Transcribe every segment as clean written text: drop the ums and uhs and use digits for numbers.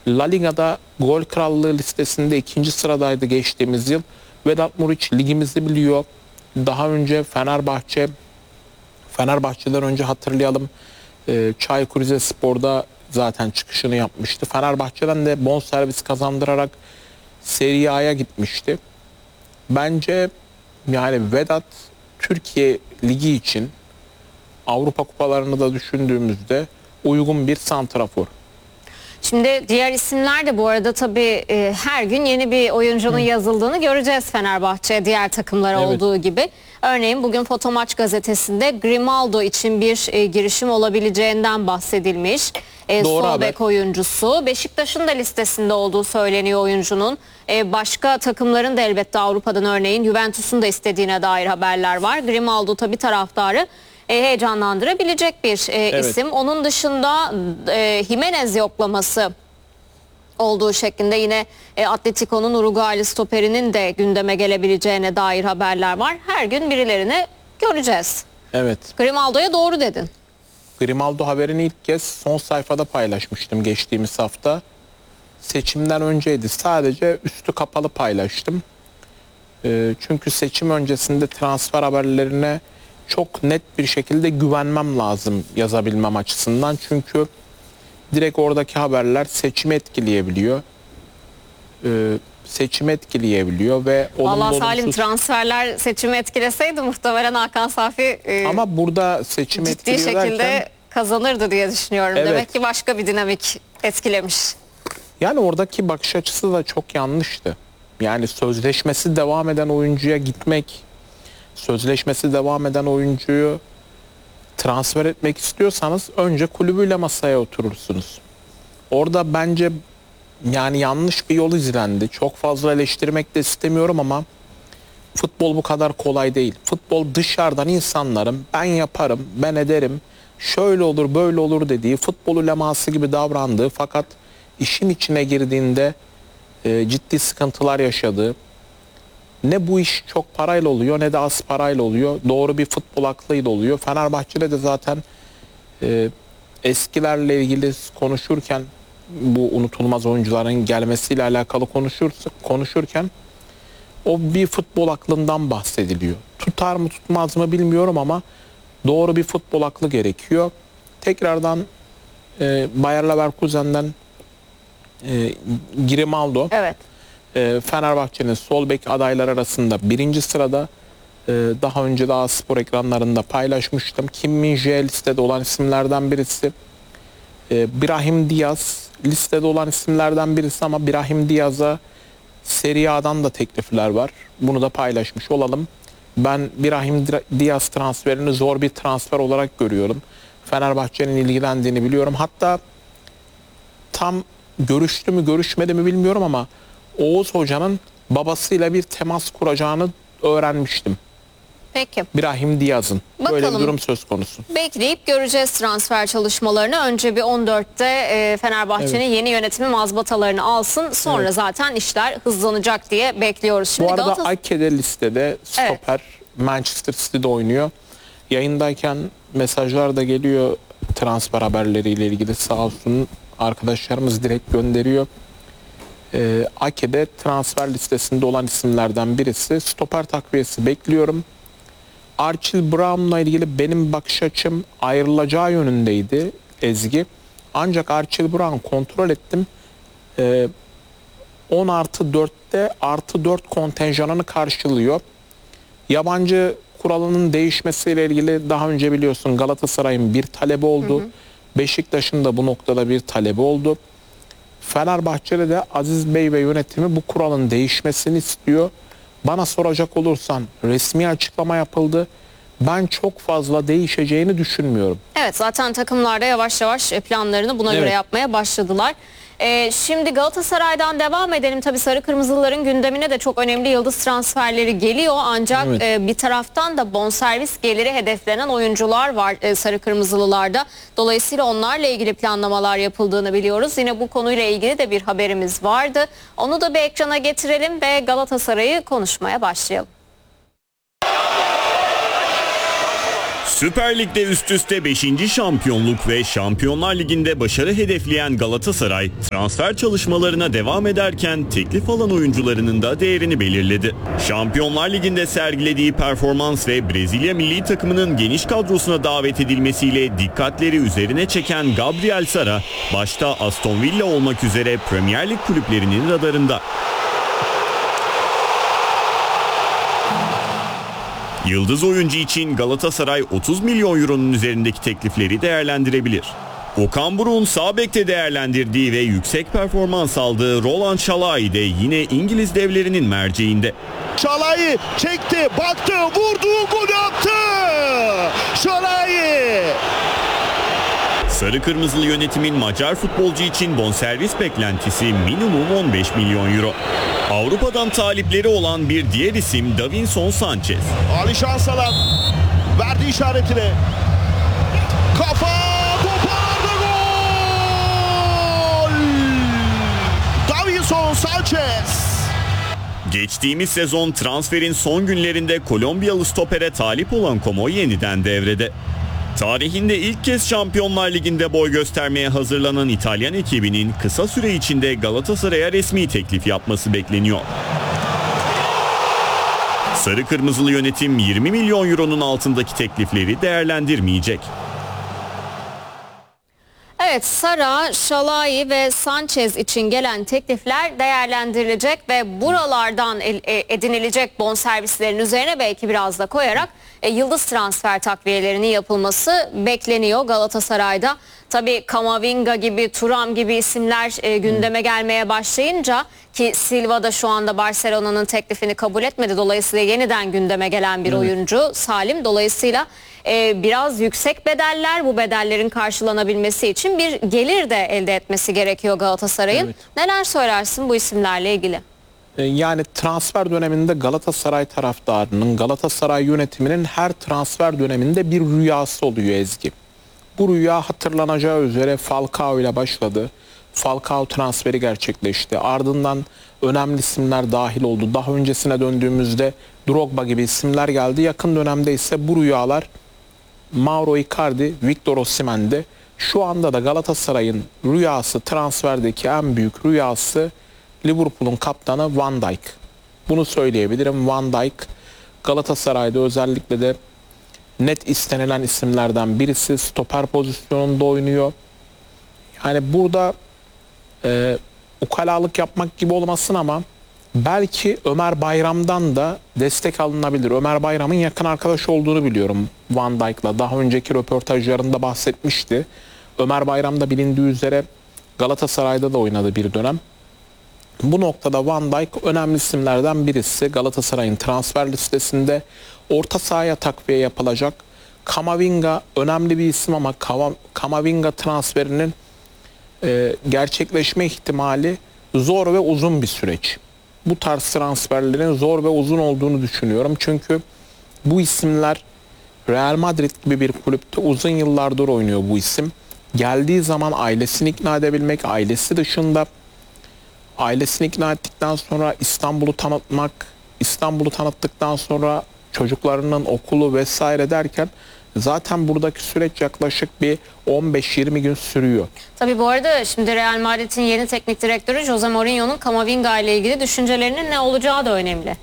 La Liga'da gol krallığı listesinde 2. sıradaydı geçtiğimiz yıl. Vedat Muriç ligimizi biliyor. Daha önce Fenerbahçe'den önce hatırlayalım, Çaykur Rizespor'da zaten çıkışını yapmıştı. Fenerbahçe'den de bonservis kazandırarak Serie A'ya gitmişti. Bence yani Vedat Türkiye Ligi için Avrupa kupalarını da düşündüğümüzde uygun bir santrafor. Şimdi diğer isimler de bu arada tabii her gün yeni bir oyuncunun yazıldığını göreceğiz Fenerbahçe diğer takımlara olduğu gibi. Örneğin bugün Fotomaç gazetesinde Grimaldo için bir girişim olabileceğinden bahsedilmiş. Sol bek oyuncusu. Beşiktaş'ın da listesinde olduğu söyleniyor oyuncunun. Başka takımların da elbette Avrupa'dan örneğin Juventus'un da istediğine dair haberler var. Grimaldo tabii taraftarı heyecanlandırabilecek bir isim. Onun dışında Jimenez yoklaması olduğu şeklinde yine Atletico'nun Uruguaylı stoperinin de gündeme gelebileceğine dair haberler var. Her gün birilerini göreceğiz. Evet. Grimaldo'ya doğru dedin. Grimaldo haberini ilk kez son sayfada paylaşmıştım geçtiğimiz hafta. Seçimden önceydi. Sadece üstü kapalı paylaştım. Çünkü seçim öncesinde transfer haberlerine çok net bir şekilde güvenmem lazım yazabilmem açısından. Çünkü direkt oradaki haberler seçimi etkileyebiliyor. Ve Vallahi Salim, transferler seçimi etkileseydi muhtemelen Hakan Safi ama burada seçim ciddi şekilde kazanırdı diye düşünüyorum. Evet. Demek ki başka bir dinamik etkilemiş. Yani oradaki bakış açısı da çok yanlıştı. Yani sözleşmesi devam eden oyuncuya gitmek, sözleşmesi devam eden oyuncuyu transfer etmek istiyorsanız önce kulübüyle masaya oturursunuz. Orada bence yani yanlış bir yol izlendi. Çok fazla eleştirmek de istemiyorum ama futbol bu kadar kolay değil. Futbol dışarıdan insanların ben yaparım, ben ederim, şöyle olur, böyle olur dediği, futbol uleması gibi davrandığı fakat işin içine girdiğinde ciddi sıkıntılar yaşadığı, ne bu iş çok parayla oluyor ne de az parayla oluyor. Doğru bir futbol aklıyla oluyor. Fenerbahçe'de de zaten eskilerle ilgili konuşurken, bu unutulmaz oyuncuların gelmesiyle alakalı konuşurken o bir futbol aklından bahsediliyor. Tutar mı tutmaz mı bilmiyorum ama doğru bir futbol aklı gerekiyor. Tekrardan Bayer Leverkusen'den Grimaldo. Evet. Fenerbahçe'nin sol bek adayları arasında 1. sırada. Daha önce de spor ekranlarında paylaşmıştım. Kim Min-jae listede olan isimlerden birisi. Brahim Diaz listede olan isimlerden birisi ama Brahim Diaz'a Serie A'dan da teklifler var. Bunu da paylaşmış olalım. Ben Brahim Diaz transferini zor bir transfer olarak görüyorum. Fenerbahçe'nin ilgilendiğini biliyorum. Hatta tam görüştü mü görüşmedi mi bilmiyorum ama Oğuz Hoca'nın babasıyla bir temas kuracağını öğrenmiştim. Peki. Brahim Diaz'ın. Böyle bir Bakalım. durum söz konusu. Bekleyip göreceğiz transfer çalışmalarını. Önce bir 14'te Fenerbahçe'nin yeni yönetimi mazbatalarını alsın. Sonra zaten işler hızlanacak diye bekliyoruz. Şimdi bu arada Ake listede stoper, Manchester City'de oynuyor. Yayındayken mesajlar da geliyor transfer haberleriyle ilgili, sağ olsun arkadaşlarımız direkt gönderiyor. Ake'de transfer listesinde olan isimlerden birisi. Stoper takviyesi bekliyorum. Archie Brown'la ilgili benim bakış açım ayrılacağı yönündeydi Ezgi. Ancak Archie Brown kontrol ettim. 10+4'te +4 kontenjanını karşılıyor. Yabancı kuralının değişmesiyle ilgili daha önce biliyorsun Galatasaray'ın bir talebi oldu. Beşiktaş'ın da bu noktada bir talebi oldu. Fenerbahçe'de de Aziz Bey ve yönetimi bu kuralın değişmesini istiyor. Bana soracak olursan resmi açıklama yapıldı. Ben çok fazla değişeceğini düşünmüyorum. Evet, zaten takımlarda yavaş yavaş planlarını buna göre yapmaya başladılar. Şimdi Galatasaray'dan devam edelim. Tabii sarı kırmızıların gündemine de çok önemli yıldız transferleri geliyor. Ancak bir taraftan da bonservis geliri hedeflenen oyuncular var sarı kırmızılılarda. Dolayısıyla onlarla ilgili planlamalar yapıldığını biliyoruz. Yine bu konuyla ilgili de bir haberimiz vardı. Onu da bir ekrana getirelim ve Galatasaray'ı konuşmaya başlayalım. Süper Lig'de üst üste 5. şampiyonluk ve Şampiyonlar Ligi'nde başarı hedefleyen Galatasaray, transfer çalışmalarına devam ederken teklif alan oyuncularının da değerini belirledi. Şampiyonlar Ligi'nde sergilediği performans ve Brezilya milli takımının geniş kadrosuna davet edilmesiyle dikkatleri üzerine çeken Gabriel Sara, başta Aston Villa olmak üzere Premier Lig kulüplerinin radarında. Yıldız oyuncu için Galatasaray 30 milyon euronun üzerindeki teklifleri değerlendirebilir. Okan Buruk'un sağ bekte değerlendirdiği ve yüksek performans aldığı Roland Şalai de yine İngiliz devlerinin merceğinde. Şalai çekti, baktı, vurdu, gol attı! Şalai! Sarı Kırmızılı yönetimin Macar futbolcu için bonservis beklentisi minimum 15 milyon euro. Avrupa'dan talipleri olan bir diğer isim Davinson Sanchez. Alişan Salan verdi işaretini. Kafa topardı, gol! Davinson Sanchez. Geçtiğimiz sezon transferin son günlerinde Kolombiyalı stopere talip olan Como yeniden devrede. Tarihinde ilk kez Şampiyonlar Ligi'nde boy göstermeye hazırlanan İtalyan ekibinin kısa süre içinde Galatasaray'a resmi teklif yapması bekleniyor. Sarı Kırmızılı yönetim 20 milyon euronun altındaki teklifleri değerlendirmeyecek. Evet, Sara, Şalai ve Sanchez için gelen teklifler değerlendirilecek ve buralardan edinilecek bonservislerin üzerine belki biraz da koyarak yıldız transfer takviyelerinin yapılması bekleniyor Galatasaray'da. Tabii Camavinga gibi, Thuram gibi isimler gündeme gelmeye başlayınca, ki Silva da şu anda Barcelona'nın teklifini kabul etmedi. Dolayısıyla yeniden gündeme gelen bir oyuncu Salim. Dolayısıyla biraz yüksek bedeller, bu bedellerin karşılanabilmesi için bir gelir de elde etmesi gerekiyor Galatasaray'ın. Evet. Neler söylersin bu isimlerle ilgili? Yani transfer döneminde Galatasaray taraftarının, Galatasaray yönetiminin her transfer döneminde bir rüyası oluyor Ezgi. Bu rüya hatırlanacağı üzere Falcao ile başladı. Falcao transferi gerçekleşti. Ardından önemli isimler dahil oldu. Daha öncesine döndüğümüzde Drogba gibi isimler geldi. Yakın dönemde ise bu rüyalar Mauro Icardi, Victor Osimhen'di. Şu anda da Galatasaray'ın rüyası, transferdeki en büyük rüyası Liverpool'un kaptanı Van Dijk. Bunu söyleyebilirim. Van Dijk Galatasaray'da özellikle de net istenilen isimlerden birisi. Stoper pozisyonunda oynuyor. Yani burada ukalalık yapmak gibi olmasın ama belki Ömer Bayram'dan da destek alınabilir. Ömer Bayram'ın yakın arkadaş olduğunu biliyorum Van Dijk'la. Daha önceki röportajlarında bahsetmişti. Ömer Bayram da bilindiği üzere Galatasaray'da da oynadı bir dönem. Bu noktada Van Dijk önemli isimlerden birisi. Galatasaray'ın transfer listesinde orta sahaya takviye yapılacak. Camavinga önemli bir isim ama Camavinga transferinin gerçekleşme ihtimali zor ve uzun bir süreç. Bu tarz transferlerin zor ve uzun olduğunu düşünüyorum. Çünkü bu isimler Real Madrid gibi bir kulüpte uzun yıllardır oynuyor bu isim. Geldiği zaman ailesini ikna edebilmek, ailesi dışında ailesini ikna ettikten sonra İstanbul'u tanıtmak, İstanbul'u tanıttıktan sonra çocuklarının okulu vesaire derken zaten buradaki süreç yaklaşık bir 15-20 gün sürüyor. Tabii bu arada şimdi Real Madrid'in yeni teknik direktörü Jose Mourinho'nun Camavinga ile ilgili düşüncelerinin ne olacağı da önemli.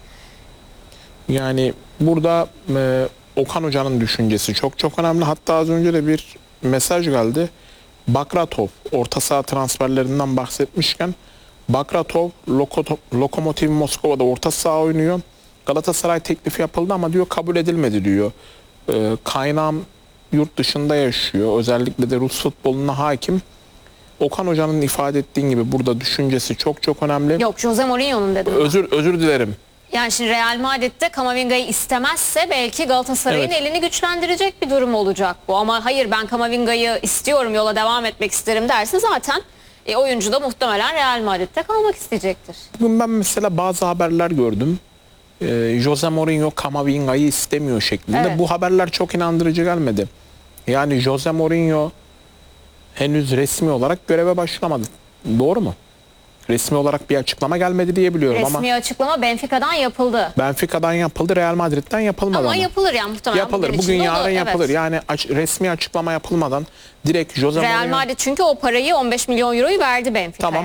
Yani burada Okan Hoca'nın düşüncesi çok önemli. Hatta az önce de bir mesaj geldi. Bakratov orta saha transferlerinden bahsetmişken Bakratov Lokomotiv Moskova'da orta saha oynuyor. Galatasaray teklifi yapıldı ama diyor kabul edilmedi diyor. Kaynağım yurt dışında yaşıyor. Özellikle de Rus futboluna hakim. Okan Hoca'nın ifade ettiğin gibi burada düşüncesi çok önemli. Yok, Jose Mourinho'nun dedim. Özür dilerim. Yani şimdi Real Madrid'de Camavinga'yı istemezse belki Galatasaray'ın elini güçlendirecek bir durum olacak bu. Ama hayır, ben Camavinga'yı istiyorum, yola devam etmek isterim derse zaten oyuncu da muhtemelen Real Madrid'de kalmak isteyecektir. Bugün ben mesela bazı haberler gördüm. Jose Mourinho Camavinga'yı istemiyor şeklinde. Evet. Bu haberler çok inandırıcı gelmedi. Yani Jose Mourinho henüz resmi olarak göreve başlamadı. Doğru mu? Resmi olarak bir açıklama gelmedi diye biliyorum ama Resmi açıklama Benfica'dan yapıldı. Benfica'dan yapıldı, Real Madrid'den yapılmadı Ama yapılır yani muhtemelen. yapılır. Bugün içinde yarın olur, yapılır. evet. Yani resmi açıklama yapılmadan direkt Jose Real Mourinho- Madrid çünkü o parayı 15 milyon euroyu verdi Benfica'ya. Tamam.